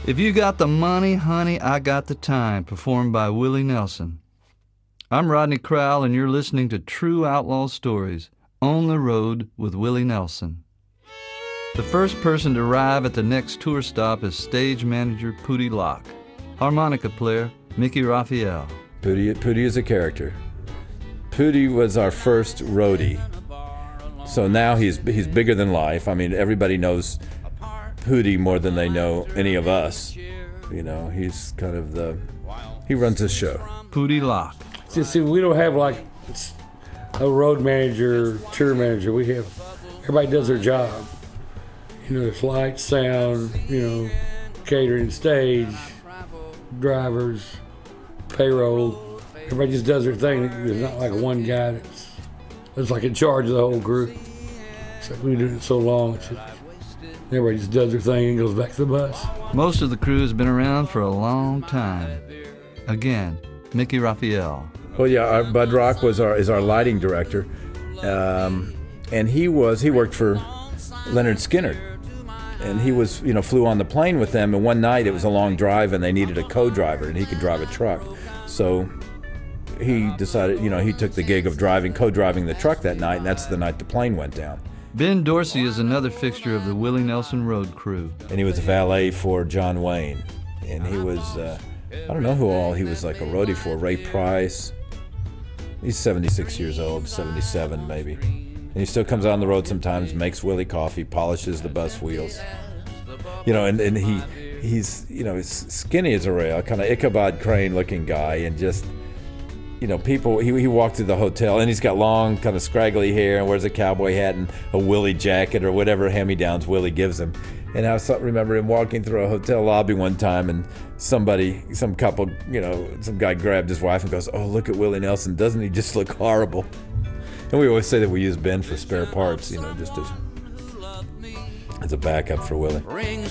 If you got the money, honey, I got the time, performed by Willie Nelson. I'm Rodney Crowell, and you're listening to True Outlaw Stories, On the Road with Willie Nelson. The first person to arrive at the next tour stop is stage manager Pootie Locke, harmonica player Mickey Raphael. Pootie is a character. Pootie was our first roadie. So now he's bigger than life. I mean, everybody knows Pootie more than they know any of us. You know, he's kind of he runs the show. Pootie Locke. See, we don't have like a road manager, tour manager. Everybody does their job. You know, there's lights, sound, catering, stage, drivers, payroll. Everybody just does their thing. There's not like one guy that's like in charge of the whole group. It's like we've been doing it so long. Everybody just does their thing and goes back to the bus. Most of the crew has been around for a long time. Again, Mickey Raphael. Well, yeah, Bud Rock is our lighting director, and he worked for Lynyrd Skynyrd, and he was flew on the plane with them. And one night it was a long drive, and they needed a co-driver, and he could drive a truck, so he decided he took the gig of co-driving the truck that night, and that's the night the plane went down. Ben Dorsey is another fixture of the Willie Nelson Road crew. And he was a valet for John Wayne. And he was, I don't know who all he was like a roadie for. Ray Price. He's 76 years old, 77 maybe. And he still comes out on the road sometimes, makes Willie coffee, polishes the bus wheels. And he's skinny as a rail, kind of Ichabod Crane looking guy, and just, people, he walked through the hotel, and he's got long, kind of scraggly hair, and wears a cowboy hat and a Willie jacket or whatever hand-me-downs Willie gives him. And I remember him walking through a hotel lobby one time, and some couple, some guy grabbed his wife and goes, "Oh, look at Willie Nelson, doesn't he just look horrible?" And we always say that we use Ben for spare parts, just as a backup for Willie.